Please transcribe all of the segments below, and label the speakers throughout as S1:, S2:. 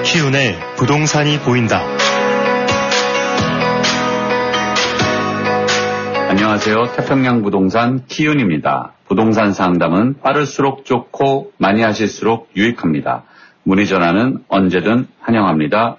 S1: 키운의 부동산이 보인다.
S2: 안녕하세요. 태평양 부동산 키운입니다. 부동산 상담은 빠를수록 좋고 많이 하실수록 유익합니다. 문의 전화는 언제든 환영합니다.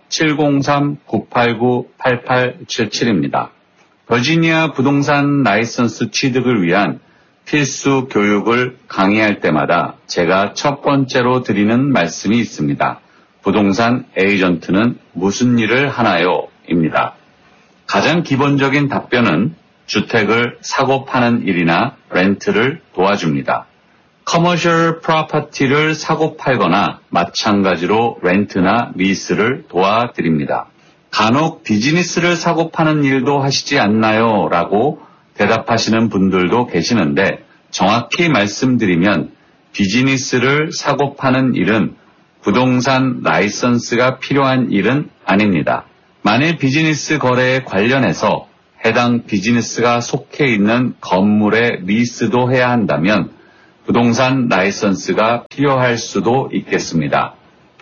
S2: 703-989-8877입니다. 버지니아 부동산 라이선스 취득을 위한 필수 교육을 강의할 때마다 제가 첫 번째로 드리는 말씀이 있습니다. 부동산 에이전트는 무슨 일을 하나요? 입니다. 가장 기본적인 답변은 주택을 사고 파는 일이나 렌트를 도와줍니다. 커머셜 프로퍼티를 사고 팔거나 마찬가지로 렌트나 리스를 도와드립니다. 간혹 비즈니스를 사고 파는 일도 하시지 않나요? 라고 대답하시는 분들도 계시는데 정확히 말씀드리면 비즈니스를 사고 파는 일은 부동산 라이선스가 필요한 일은 아닙니다. 만일 비즈니스 거래에 관련해서 해당 비즈니스가 속해 있는 건물의 리스도 해야 한다면 부동산 라이선스가 필요할 수도 있겠습니다.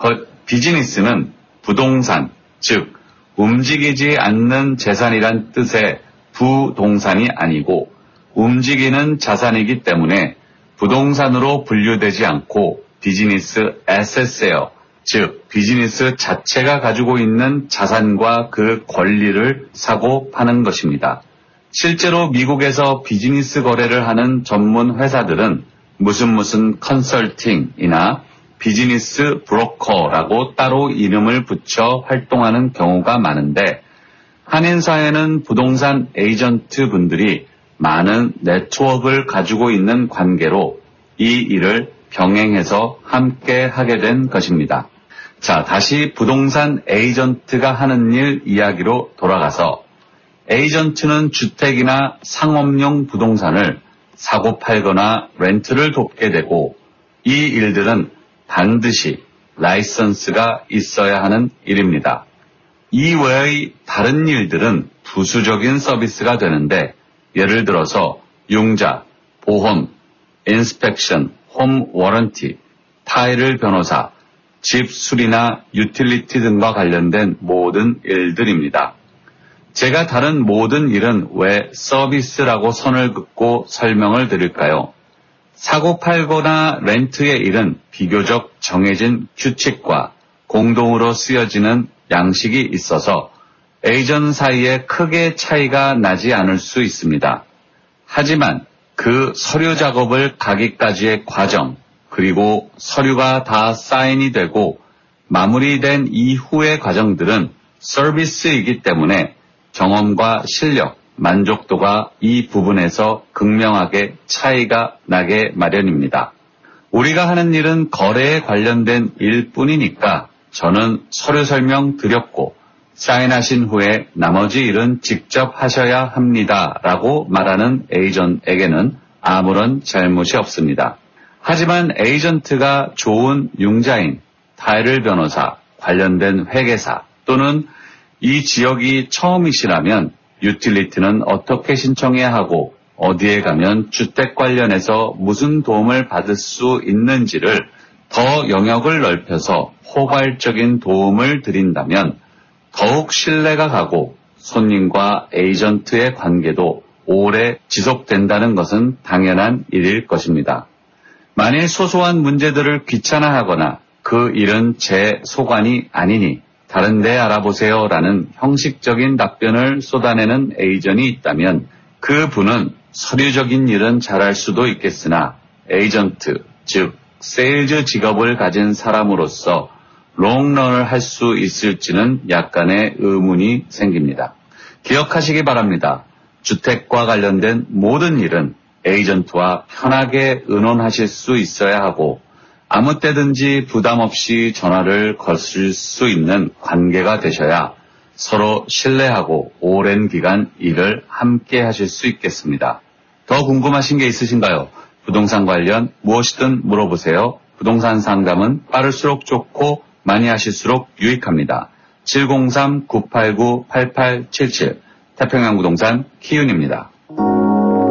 S2: 비즈니스는 부동산, 즉 움직이지 않는 재산이란 뜻의 부동산이 아니고 움직이는 자산이기 때문에 부동산으로 분류되지 않고 비즈니스 에셋이에요. 즉 비즈니스 자체가 가지고 있는 자산과 그 권리를 사고 파는 것입니다. 실제로 미국에서 비즈니스 거래를 하는 전문 회사들은 무슨 컨설팅이나 비즈니스 브로커라고 따로 이름을 붙여 활동하는 경우가 많은데 한인사회는 부동산 에이전트 분들이 많은 네트워크를 가지고 있는 관계로 이 일을 병행해서 함께 하게 된 것입니다. 자, 다시 부동산 에이전트가 하는 일 이야기로 돌아가서 에이전트는 주택이나 상업용 부동산을 사고 팔거나 렌트를 돕게 되고 이 일들은 반드시 라이선스가 있어야 하는 일입니다. 이외의 다른 일들은 부수적인 서비스가 되는데 예를 들어서 융자, 보험, 인스펙션, 홈 워런티, 타일 변호사, 집 수리나 유틸리티 등과 관련된 모든 일들입니다. 제가 다른 모든 일은 왜 서비스라고 선을 긋고 설명을 드릴까요? 사고 팔거나 렌트의 일은 비교적 정해진 규칙과 공동으로 쓰여지는 양식이 있어서 에이전 사이에 크게 차이가 나지 않을 수 있습니다. 하지만 그 서류 작업을 가기까지의 과정, 그리고 서류가 다 사인이 되고 마무리된 이후의 과정들은 서비스이기 때문에 경험과 실력, 만족도가 이 부분에서 극명하게 차이가 나게 마련입니다. 우리가 하는 일은 거래에 관련된 일뿐이니까 저는 서류 설명 드렸고 사인하신 후에 나머지 일은 직접 하셔야 합니다. 라고 말하는 에이전트에게는 아무런 잘못이 없습니다. 하지만 에이전트가 좋은 융자인, 타일 변호사, 관련된 회계사 또는 이 지역이 처음이시라면 유틸리티는 어떻게 신청해야 하고 어디에 가면 주택 관련해서 무슨 도움을 받을 수 있는지를 더 영역을 넓혀서 포괄적인 도움을 드린다면 더욱 신뢰가 가고 손님과 에이전트의 관계도 오래 지속된다는 것은 당연한 일일 것입니다. 만일 소소한 문제들을 귀찮아하거나 그 일은 제 소관이 아니니 다른 데 알아보세요 라는 형식적인 답변을 쏟아내는 에이전이 있다면 그 분은 서류적인 일은 잘할 수도 있겠으나 에이전트, 즉 세일즈 직업을 가진 사람으로서 롱런을 할 수 있을지는 약간의 의문이 생깁니다. 기억하시기 바랍니다. 주택과 관련된 모든 일은 에이전트와 편하게 의논하실 수 있어야 하고 아무 때든지 부담 없이 전화를 거실 수 있는 관계가 되셔야 서로 신뢰하고 오랜 기간 일을 함께 하실 수 있겠습니다. 더 궁금하신 게 있으신가요? 부동산 관련 무엇이든 물어보세요. 부동산 상담은 빠를수록 좋고 많이 하실수록 유익합니다. 703-989-8877 태평양 부동산 키운입니다.